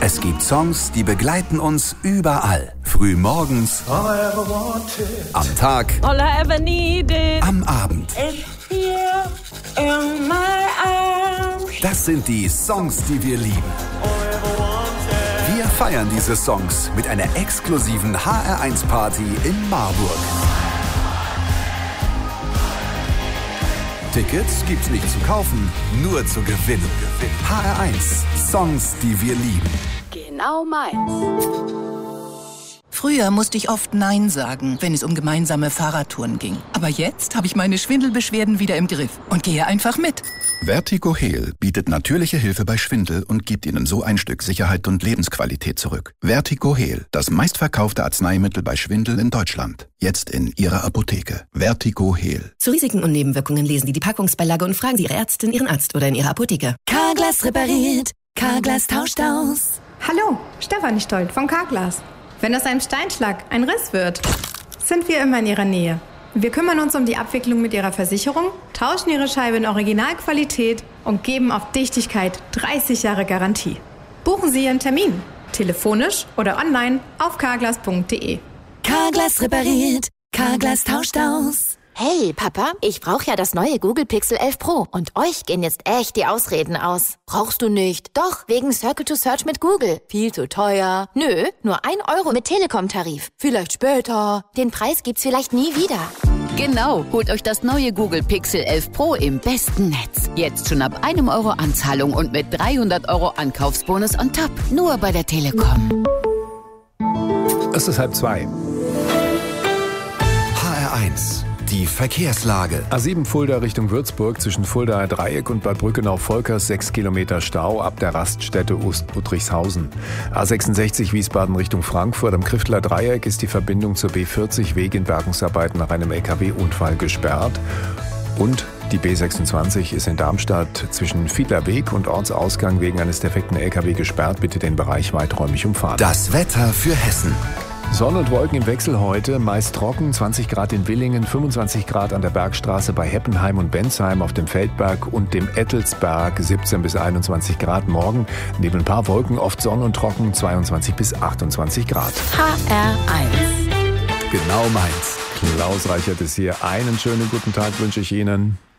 Es gibt Songs, die begleiten uns überall. Früh morgens, am Tag, All I ever needed. am Abend. It's here in my arms. Das sind die Songs, die wir lieben. Wir feiern diese Songs mit einer exklusiven HR1-Party in Marburg. Tickets gibt's nicht zu kaufen, nur zu gewinnen. HR1, Songs, die wir lieben. Genau meins. Früher musste ich oft Nein sagen, wenn es um gemeinsame Fahrradtouren ging. Aber jetzt habe ich meine Schwindelbeschwerden wieder im Griff und gehe einfach mit. Vertigo Heal bietet natürliche Hilfe bei Schwindel und gibt Ihnen so ein Stück Sicherheit und Lebensqualität zurück. Vertigo Heal, das meistverkaufte Arzneimittel bei Schwindel in Deutschland. Jetzt in Ihrer Apotheke. Vertigo Heal. Zu Risiken und Nebenwirkungen lesen Sie die Packungsbeilage und fragen Sie Ihre Ärztin, Ihren Arzt oder in Ihrer Apotheke. Carglass repariert. Carglass tauscht aus. Hallo, Stefanie Stolt von Carglass. Wenn aus einem Steinschlag ein Riss wird, sind wir immer in Ihrer Nähe. Wir kümmern uns um die Abwicklung mit Ihrer Versicherung, tauschen Ihre Scheibe in Originalqualität und geben auf Dichtigkeit 30 Jahre Garantie. Buchen Sie Ihren Termin, telefonisch oder online auf carglass.de. Carglass repariert. Carglass tauscht aus. Hey, Papa, ich brauche ja das neue Google Pixel 11 Pro. Und euch gehen jetzt echt die Ausreden aus. Brauchst du nicht? Doch, wegen Circle to Search mit Google. Viel zu teuer. Nö, nur 1 Euro mit Telekom-Tarif. Vielleicht später. Den Preis gibt's vielleicht nie wieder. Genau, holt euch das neue Google Pixel 11 Pro im besten Netz. Jetzt schon ab 1 Euro Anzahlung und mit 300 Euro Ankaufsbonus on top. Nur bei der Telekom. Es ist 1:30. HR1, die Verkehrslage. A7 Fulda Richtung Würzburg zwischen Fuldaer Dreieck und Bad Brückenau-Volkers 6 Kilometer Stau ab der Raststätte Ost-Budrichshausen. A66 Wiesbaden Richtung Frankfurt am Krifteler Dreieck ist die Verbindung zur B40 wegen Bergungsarbeiten nach einem LKW-Unfall gesperrt. Und die B26 ist in Darmstadt zwischen Fiedlerweg und Ortsausgang wegen eines defekten LKW gesperrt. Bitte den Bereich weiträumig umfahren. Das Wetter für Hessen. Sonne und Wolken im Wechsel heute, meist trocken, 20 Grad in Willingen, 25 Grad an der Bergstraße bei Heppenheim und Bensheim auf dem Feldberg und dem Ettelsberg, 17 bis 21 Grad morgen. Neben ein paar Wolken oft Sonne und trocken, 22 bis 28 Grad. HR1. Genau meins. Klaus Reichert ist hier. Einen schönen guten Tag wünsche ich Ihnen.